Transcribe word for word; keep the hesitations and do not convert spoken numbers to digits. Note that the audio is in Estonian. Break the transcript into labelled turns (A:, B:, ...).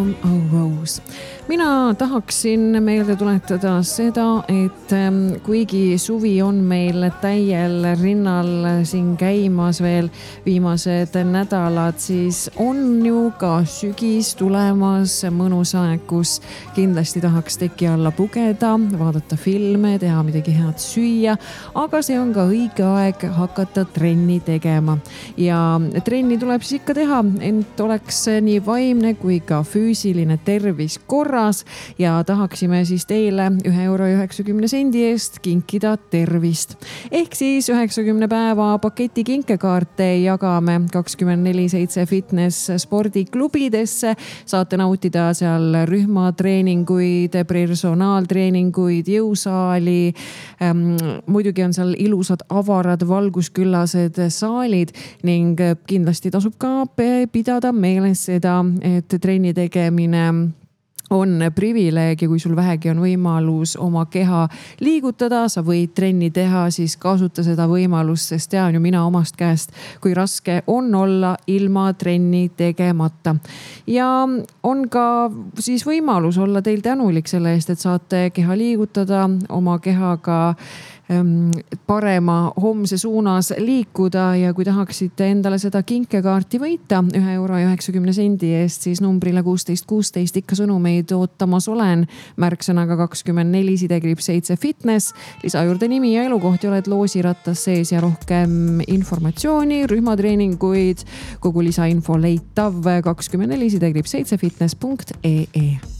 A: Oh Rose. Mina tahaksin meelde tuletada seda, et kuigi suvi on meil täiel rinnal siin käimas veel viimased nädalad, siis on ju ka sügis tulemas, mõnus aeg, kus kindlasti tahaks teki alla pugeda, vaadata filme, teha midagi head süüa, aga see on ka õige aeg hakata trenni tegema. Ja trenni tuleb siis ikka teha, ent oleks nii vaimne kui ka füüsiline tervis korras ja tahaksime siis teile ühe euro üheksakümne sendi eest kinkida tervist. Ehk siis üheksakümne päeva paketi kinkekaarte jagame kakskümmend neli seitse fitness spordiklubidesse. Saate nautida seal rühmatreeninguid, personaaltreeninguid, jõusaali. Muidugi on seal ilusad, avarad, valgusküllased saalid ning kindlasti tasub ka pidada meeles seda, et trenni tegemine on privileeg ja kui sul vähegi on võimalus oma keha liigutada, sa võid trenni teha, siis kasuta seda võimalust, sest tean ju mina omast käest, kui raske on olla ilma trenni tegemata. Ja on ka siis võimalus olla teil tänulik selle eest, et saate keha liigutada, oma kehaga parema homse suunas liikuda ja kui tahaksite endale seda kinkekaarti võita ühe euro üheksakümne sendi eest, siis numbrile kuusteist kuusteist ikka sõnumeid ootamas olen. Märksõnaga kakskümmend neli sidekriips seitse fitness, lisa juurde nimi ja elukoht ja oled loosirattas sees ja rohkem informatsiooni, rühmatreeninguid, kogu lisainfo leitav kakskümmend neli sidekriips seitse fitness punkt ee.